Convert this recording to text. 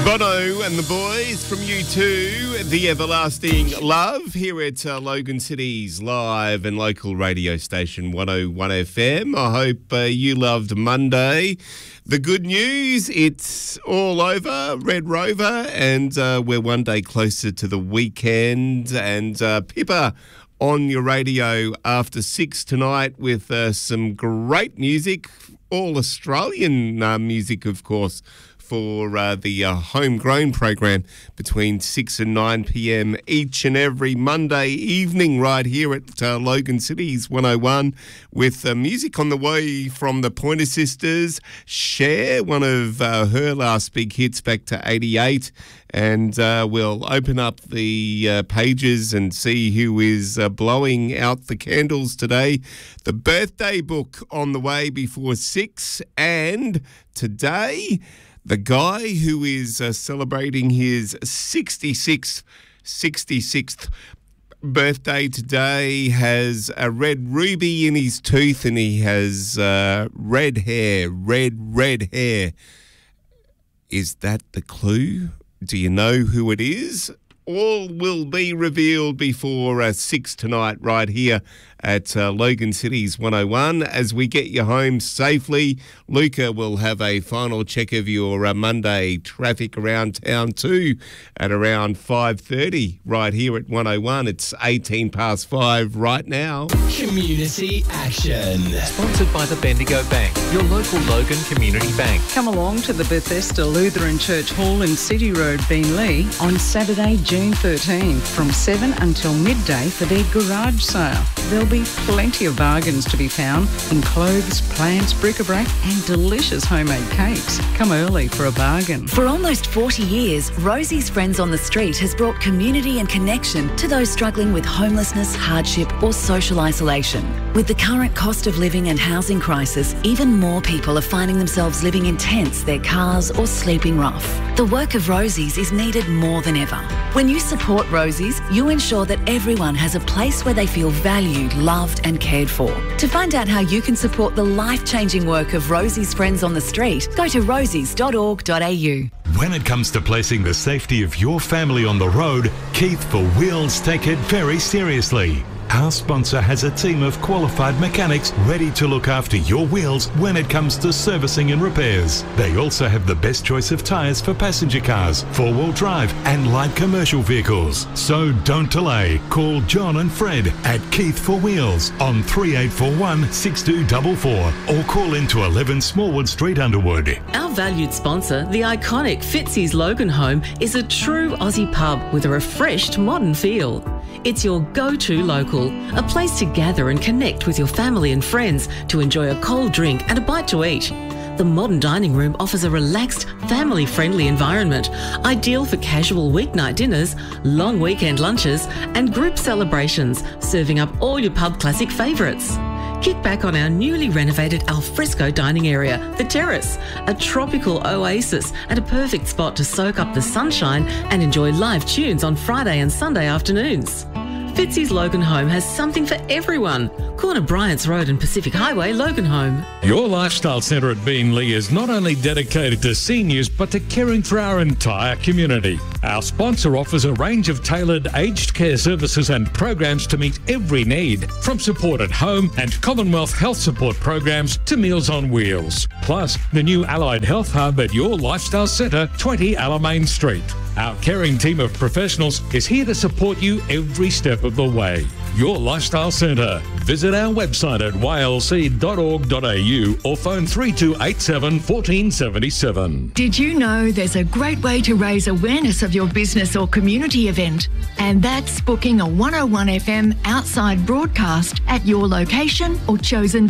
Bono and the boys from U2, The Everlasting Love, here at Logan City's live and local radio station 101 FM. I hope you loved Monday. The good news, it's all over, Red Rover, and we're one day closer to the weekend. And Pippa on your radio after 6 tonight with some great music, all Australian music, of course, for the homegrown program between 6 and 9 p.m. each and every Monday evening right here at Logan City's 101 with music on the way from the Pointer Sisters. Cher, one of her last big hits back to 88. And we'll open up the pages and see who is blowing out the candles today. The birthday book on the way before 6. And today, the guy who is celebrating his 66th birthday today has a red ruby in his tooth, and he has red hair. Is that the clue? Do you know who it is? All will be revealed before 6 tonight right here at Logan City's 101. As we get you home safely, Luca will have a final check of your Monday traffic around town too at around 5:30 right here at 101. It's 18 past 5 right now. Community Action. Sponsored by the Bendigo Bank, your local Logan Community Bank. Come along to the Bethesda Lutheran Church Hall in City Road, Beenleigh on Saturday, June 13 from 7 until midday for their garage sale. There'll be plenty of bargains to be found in clothes, plants, bric-a-brac and delicious homemade cakes. Come early for a bargain. For almost 40 years, Rosie's Friends on the Street has brought community and connection to those struggling with homelessness, hardship or social isolation. With the current cost of living and housing crisis, even more people are finding themselves living in tents, their cars or sleeping rough. The work of Rosie's is needed more than ever. When you support Rosie's, you ensure that everyone has a place where they feel valued, loved and cared for. To find out how you can support the life-changing work of Rosie's Friends on the Street, go to rosies.org.au. When it comes to placing the safety of your family on the road, Keith for Wheels take it very seriously. Our sponsor has a team of qualified mechanics ready to look after your wheels when it comes to servicing and repairs. They also have the best choice of tyres for passenger cars, four-wheel drive and light commercial vehicles. So don't delay. Call John and Fred at Keith for Wheels on 3841 6244 or call into 11 Smallwood Street, Underwood. Our valued sponsor, the iconic Fitzy's Logan Home, is a true Aussie pub with a refreshed modern feel. It's your go-to local, a place to gather and connect with your family and friends to enjoy a cold drink and a bite to eat. The modern dining room offers a relaxed, family-friendly environment, ideal for casual weeknight dinners, long weekend lunches and group celebrations, serving up all your pub classic favourites. Kick back on our newly renovated alfresco dining area, The Terrace, a tropical oasis and a perfect spot to soak up the sunshine and enjoy live tunes on Friday and Sunday afternoons. Fitzy's Logan Home has something for everyone. Corner Bryant's Road and Pacific Highway, Logan Home. Your Lifestyle Centre at Beenleigh is not only dedicated to seniors but to caring for our entire community. Our sponsor offers a range of tailored aged care services and programs to meet every need, from support at home and Commonwealth Health Support programs to Meals on Wheels. Plus, the new Allied Health Hub at Your Lifestyle Centre, 20 Alamein Street. Our caring team of professionals is here to support you every step of the way. Your Lifestyle Centre. Visit our website at ylc.org.au or phone 3287 1477. Did you know there's a great way to raise awareness of your business or community event? And that's booking a 101 FM outside broadcast at your location or chosen